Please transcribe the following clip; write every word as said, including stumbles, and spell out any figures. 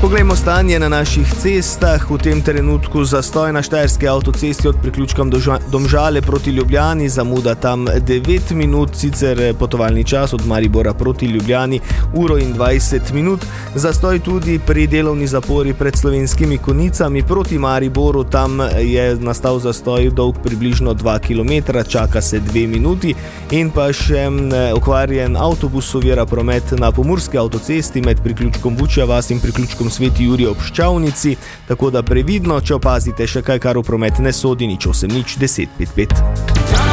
Poglejmo stanje na naših cestah. V tem trenutku zastoj na štajerski avtocesti od priključka Domžale proti Ljubljani, zamuda tam devet minut, sicer potovalni čas od Maribora proti Ljubljani uro in dvajset minut. Zastoj tudi pri delovni zapori pred Slovenskimi Konjicami proti Mariboru, tam je nastal zastoj dolg približno dva kilometra, čaka se dve minuti. In pa še okvarjen avtobus ovira promet na pomurski avtocesti med priključkom Vučja vas in priključkom Sveti Jurij ob Ščavnici, tako da previdno, če opazite še kaj, kar v promet ne sodi, nič osem nič deset pet pet.